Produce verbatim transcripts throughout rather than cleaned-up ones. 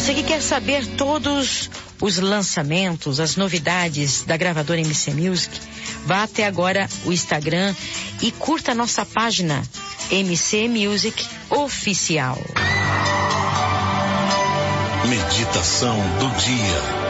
Você que quer saber todos os lançamentos, as novidades da gravadora M C Music, vá até agora o Instagram e curta a nossa página M C Music Oficial. Meditação do dia.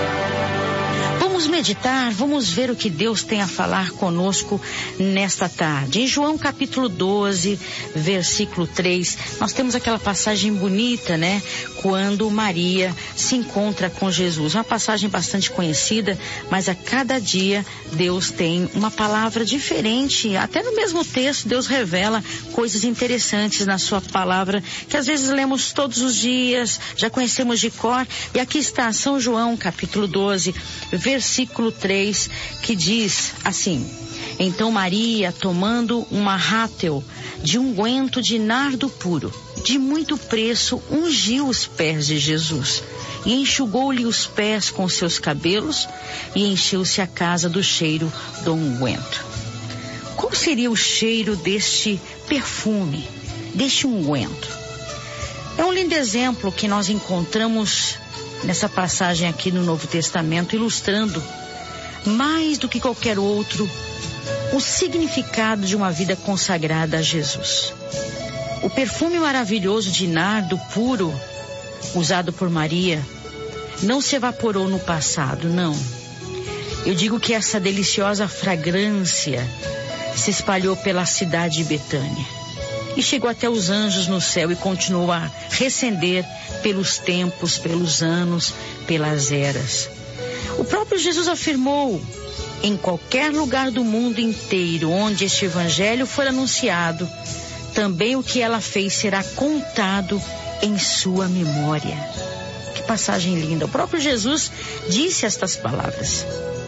Vamos meditar, vamos ver o que Deus tem a falar conosco nesta tarde. Em João capítulo doze, versículo três, nós temos aquela passagem bonita, né? Quando Maria se encontra com Jesus. Uma passagem bastante conhecida, mas a cada dia Deus tem uma palavra diferente. Até no mesmo texto Deus revela coisas interessantes na sua palavra, que às vezes lemos todos os dias, já conhecemos de cor. E aqui está São João capítulo doze, versículo Versículo três, que diz assim: Então Maria, tomando uma rátel de unguento de nardo puro, de muito preço, ungiu os pés de Jesus e enxugou-lhe os pés com seus cabelos e encheu-se a casa do cheiro do unguento. Qual seria o cheiro deste perfume, deste unguento? É um lindo exemplo que nós encontramos nessa passagem aqui no Novo Testamento, ilustrando mais do que qualquer outro o significado de uma vida consagrada a Jesus. O perfume maravilhoso de nardo puro usado por Maria não se evaporou no passado, não. Eu digo que essa deliciosa fragrância se espalhou pela cidade de Betânia e chegou até os anjos no céu e continuou a recender pelos tempos, pelos anos, pelas eras. O próprio Jesus afirmou: em qualquer lugar do mundo inteiro onde este evangelho for anunciado, também o que ela fez será contado em sua memória. Que passagem linda! O próprio Jesus disse estas palavras.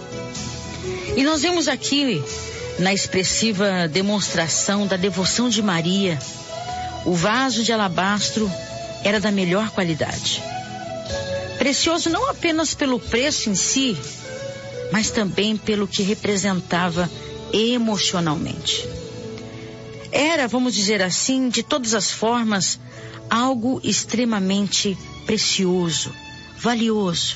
E nós vemos aqui, na expressiva demonstração da devoção de Maria, o vaso de alabastro era da melhor qualidade. Precioso não apenas pelo preço em si, mas também pelo que representava emocionalmente. Era, vamos dizer assim, de todas as formas, algo extremamente precioso, valioso.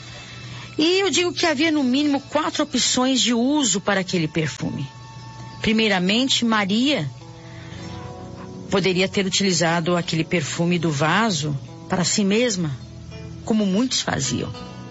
E eu digo que havia no mínimo quatro opções de uso para aquele perfume. Primeiramente, Maria poderia ter utilizado aquele perfume do vaso para si mesma, como muitos faziam.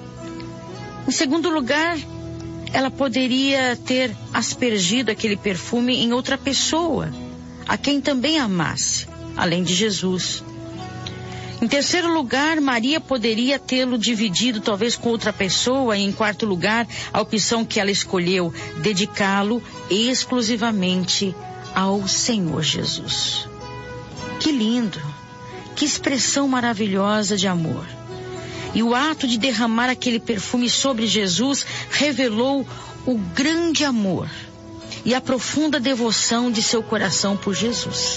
Em segundo lugar, ela poderia ter aspergido aquele perfume em outra pessoa, a quem também amasse, além de Jesus. Em terceiro lugar, Maria poderia tê-lo dividido talvez com outra pessoa. E em quarto lugar, a opção que ela escolheu, dedicá-lo exclusivamente ao Senhor Jesus. Que lindo! Que expressão maravilhosa de amor! E o ato de derramar aquele perfume sobre Jesus revelou o grande amor e a profunda devoção de seu coração por Jesus.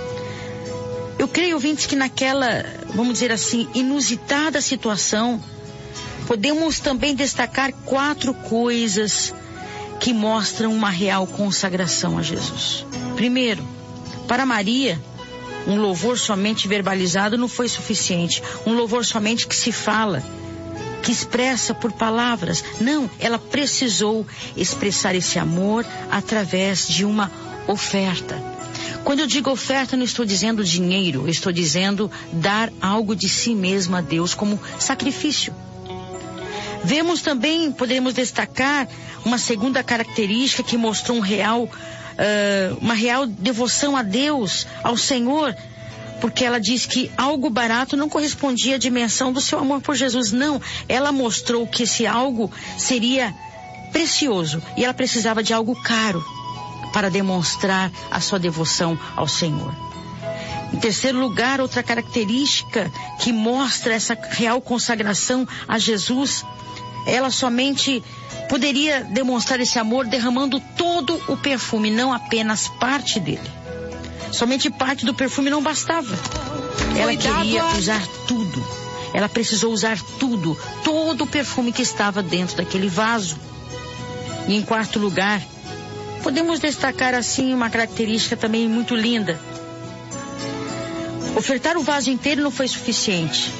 Eu creio, ouvintes, que naquela, vamos dizer assim, inusitada situação, podemos também destacar quatro coisas que mostram uma real consagração a Jesus. Primeiro, para Maria, um louvor somente verbalizado não foi suficiente. Um louvor somente que se fala, que expressa por palavras. Não, ela precisou expressar esse amor através de uma oferta. Quando eu digo oferta, não estou dizendo dinheiro, eu estou dizendo dar algo de si mesmo a Deus como sacrifício. Vemos também, poderíamos destacar, uma segunda característica que mostrou um real, uh, uma real devoção a Deus, ao Senhor, porque ela diz que algo barato não correspondia à dimensão do seu amor por Jesus. Não, ela mostrou que esse algo seria precioso e ela precisava de algo caro para demonstrar a sua devoção ao Senhor. Em terceiro lugar, outra característica que mostra essa real consagração a Jesus, ela somente poderia demonstrar esse amor derramando todo o perfume, não apenas parte dele. Somente parte do perfume não bastava. Ela queria usar tudo. Ela precisou usar tudo, todo o perfume que estava dentro daquele vaso. E em quarto lugar, podemos destacar assim uma característica também muito linda. Ofertar o vaso inteiro não foi suficiente.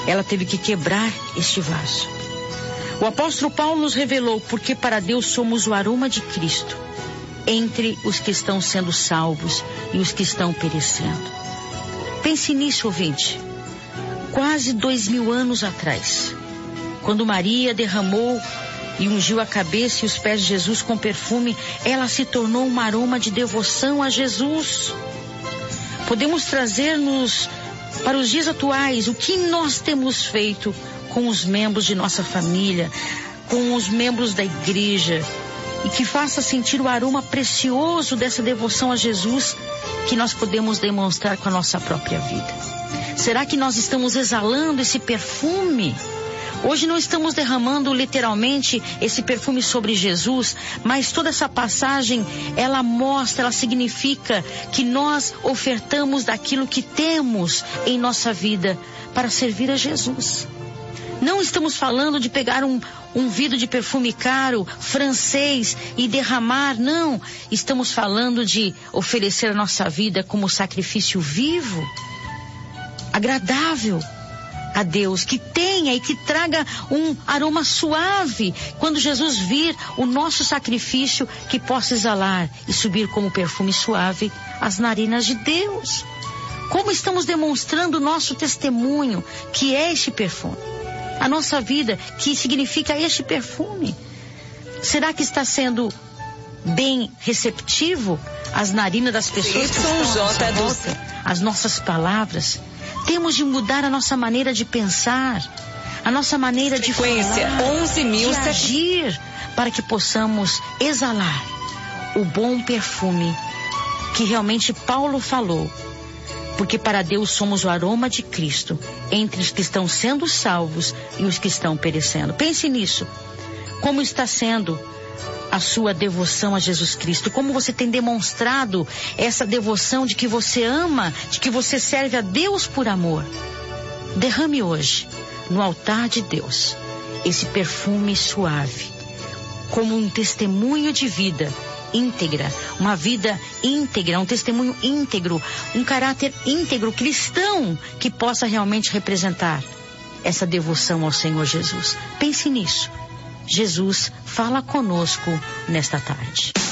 ela teve que quebrar este vaso. O apóstolo Paulo nos revelou porque para Deus somos o aroma de Cristo entre os que estão sendo salvos e os que estão perecendo. Pense nisso, ouvinte. Quase dois mil anos atrás, quando Maria derramou e ungiu a cabeça e os pés de Jesus com perfume, ela se tornou um aroma de devoção a Jesus. Podemos trazer-nos para os dias atuais o que nós temos feito com os membros de nossa família, com os membros da igreja, e que faça sentir o aroma precioso dessa devoção a Jesus que nós podemos demonstrar com a nossa própria vida. Será que nós estamos exalando esse perfume? Hoje não estamos derramando literalmente esse perfume sobre Jesus, mas toda essa passagem, ela mostra, ela significa que nós ofertamos daquilo que temos em nossa vida para servir a Jesus. Não estamos falando de pegar um, um vidro de perfume caro, francês, e derramar, não. Estamos falando de oferecer a nossa vida como sacrifício vivo, agradável a Deus, que tenha e que traga um aroma suave. Quando Jesus vir o nosso sacrifício, que possa exalar e subir como perfume suave às narinas de Deus. Como estamos demonstrando o nosso testemunho, que é este perfume? A nossa vida, que significa este perfume. Será que está sendo bem receptivo às narinas das pessoas que estão à nossa volta, as nossas palavras? Temos de mudar a nossa maneira de pensar, a nossa maneira de falar, onze mil de agir, para que possamos exalar o bom perfume que realmente Paulo falou. Porque para Deus somos o aroma de Cristo entre os que estão sendo salvos e os que estão perecendo. Pense nisso. Como está sendo a sua devoção a Jesus Cristo? Como você tem demonstrado essa devoção de que você ama, de que você serve a Deus por amor? Derrame hoje, no altar de Deus, esse perfume suave, como um testemunho de vida íntegra, uma vida íntegra, um testemunho íntegro, um caráter íntegro cristão que possa realmente representar essa devoção ao Senhor Jesus. Pense nisso. Jesus fala conosco nesta tarde.